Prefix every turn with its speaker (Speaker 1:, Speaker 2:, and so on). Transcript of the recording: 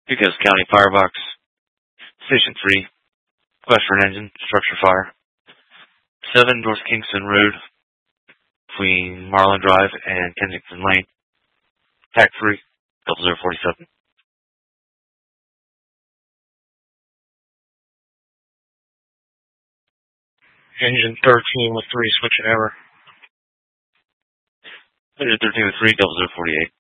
Speaker 1: Pecos County Firebox, Station 3, request for an engine, structure fire. 7 North Kingston Road, between Marlin Drive and Kensington Lane. TAC 3, 0047.
Speaker 2: Engine 13 with 3, switch and error.
Speaker 1: Engine 13 with 3, 0048.